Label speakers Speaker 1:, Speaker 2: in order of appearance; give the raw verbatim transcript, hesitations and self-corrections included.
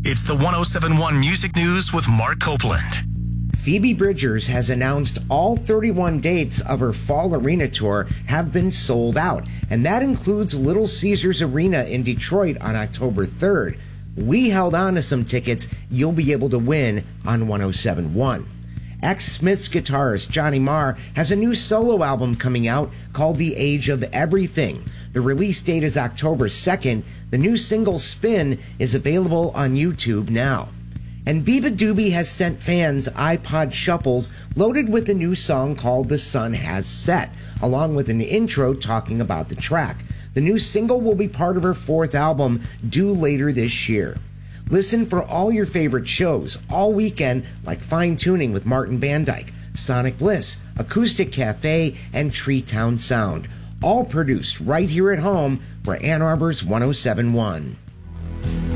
Speaker 1: It's the one oh seven point one Music News with Mark Copeland.
Speaker 2: Phoebe Bridgers has announced all thirty-one dates of her Fall Arena tour have been sold out, and that includes Little Caesars Arena in Detroit on October third. We held on to some tickets you'll be able to win on one oh seven point one. Ex-Smiths guitarist Johnny Marr has a new solo album coming out called The Age of Everything. The release date is October second. The new single Spin is available on YouTube now. And Biba Doobie has sent fans iPod shuffles loaded with a new song called The Sun Has Set, along with an intro talking about the track. The new single will be part of her fourth album, due later this year. Listen for all your favorite shows all weekend, like Fine Tuning with Martin Van Dyke, Sonic Bliss, Acoustic Cafe, and Tree Town Sound. All produced right here at home for Ann Arbor's one oh seven point one.